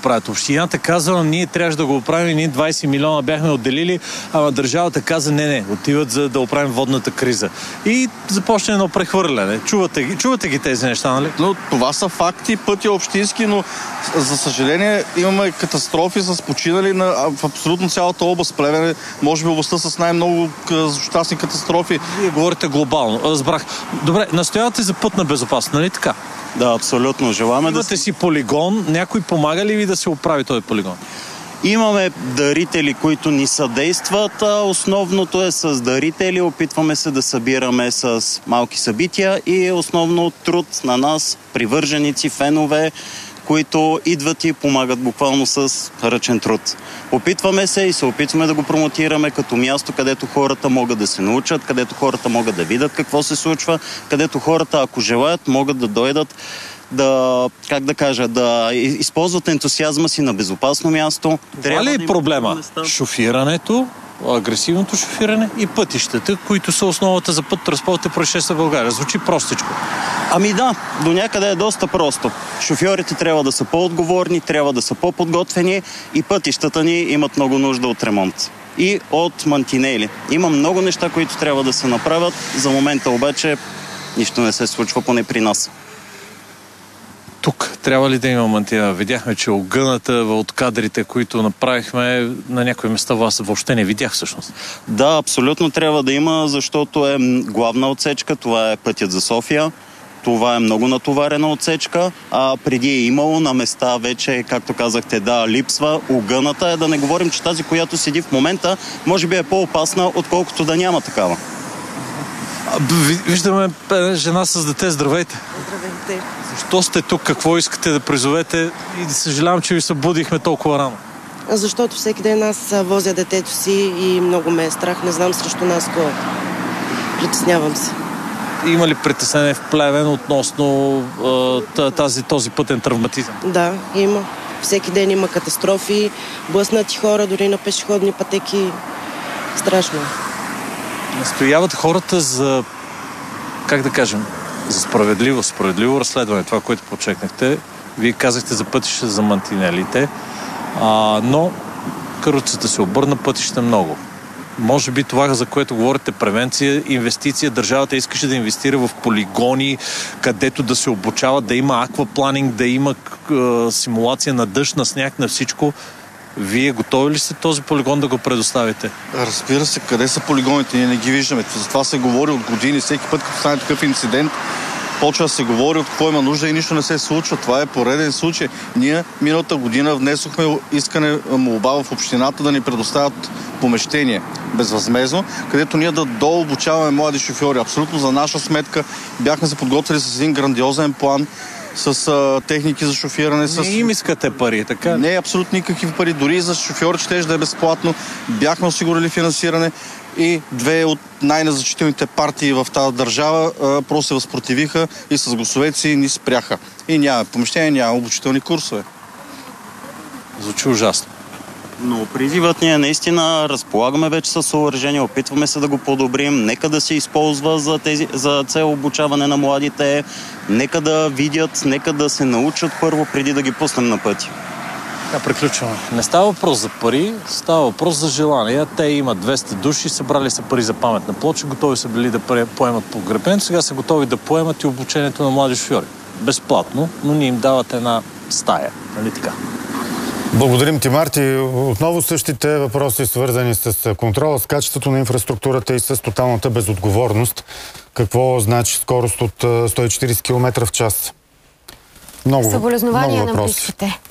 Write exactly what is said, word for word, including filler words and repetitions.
правят. Общината казала, ние трябваше да го оправим, ние двайсет милиона бяхме отделили, ама държавата каза, не, не, отиват за да оправим водната криза. И започне едно прехвърляне. Чувате ги, чувате ги тези неща, нали? Но това са факти, пътя общински, но за съжаление имаме катастрофи с починали на, в абсолютно цялата област. Плевен, може би областта с най-много щастни катастрофи. Вие говорите глобално. Разбрах. Добре, настоявате за пътна безопасност, нали така? Да, абсолютно. Желаме Имате да си полигон. Някой помага ли ви да се оправи този полигон? Имаме дарители, които ни съдействат. А основното е с дарители. Опитваме се да събираме с малки събития и основно труд на нас, привърженици, фенове, които идват и помагат буквално с ръчен труд. Опитваме се и се опитваме да го промотираме като място, където хората могат да се научат, където хората могат да видят какво се случва, където хората, ако желаят, могат да дойдат да, как да кажа, да използват ентусиазма си на безопасно място. Това ли е проблема? Шофирането, агресивното шофиране и пътищата, които са основата за път-транспортните происшествия в България. Звучи простичко. Ами да, до някъде е доста просто. Шофьорите трябва да са по-отговорни, трябва да са по-подготвени и пътищата ни имат много нужда от ремонт. И от мантинели. Има много неща, които трябва да се направят. За момента обаче нищо не се случва, поне при нас. Тук трябва ли да има мантина? Видяхме, че огъната от кадрите, които направихме, на някои места вас въобще не видях всъщност. Да, абсолютно трябва да има, защото е главна отсечка, това е пътят за София. Това е много натоварена отсечка, а преди е имало на места вече, както казахте, да, липсва. Огъната е, да не говорим, че тази, която седи в момента, може би е по-опасна, отколкото да няма такава. Виждаме жена с дете. Здравейте. Здравейте. Защо сте тук? Какво искате да призовете? И съжалявам, че ви събудихме толкова рано. Защото всеки ден аз возя детето си и много ме е страх. Не знам срещу нас кой е. Притеснявам се. Има ли притеснение в Плевен относно а, тази, този пътен травматизъм? Да, има. Всеки ден има катастрофи, блъснати хора, дори на пешеходни пътеки. Страшно. Настояват хората за, как да кажем, за справедливо, справедливо разследване. Това, което подчекнахте. Вие казахте за пътища, за мантинелите, а, но каруцата се обърна, пътища много. Може би това, за което говорите, превенция, инвестиция, държавата искаше да инвестира в полигони, където да се обучават, да има аквапланинг, да има е, симулация на дъжд, на сняг, на всичко. Вие готови ли сте този полигон да го предоставите? Разбира се, къде са полигоните? Ние не ги виждаме. За това се говори от години. Всеки път, като стане такъв инцидент, почва да се говори от какво има нужда и нищо не се случва. Това е пореден случай. Ние миналата година внесохме искане, молба в общината да ни предоставят помещение безвъзмездно, където ние да дообучаваме млади шофьори. Абсолютно за наша сметка бяхме се подготвили с един грандиозен план, с а, техники за шофиране. С... Не им искате пари, така? Не, абсолютно никакви пари. Дори за шофьори ще да е безплатно. Бяхме осигурили финансиране и две от най-незначителните партии в тази държава а, просто се възпротивиха и с гласовете си ни спряха. И няма помещение, няма обучителни курсове. Звучи ужасно. Но призивът ни е наистина, разполагаме вече със съоръжение, опитваме се да го подобрим, нека да се използва за, тези, за цел обучаване на младите, нека да видят, нека да се научат първо, преди да ги пуснем на пъти. Така, приключваме. Не става въпрос за пари, става въпрос за желание. Те имат двеста души, събрали са пари за паметна плоча, готови са били да поемат погребението, сега са готови да поемат и обучението на млади шофьори. Безплатно, но ни им дават една стая. Нали така? Благодарим ти, Марти. Отново същите въпроси, свързани с контрола, с качеството на инфраструктурата и с тоталната безотговорност. Какво значи скорост от сто и четирийсет километра в час? Много, Съболезнования много на въпроси. близките.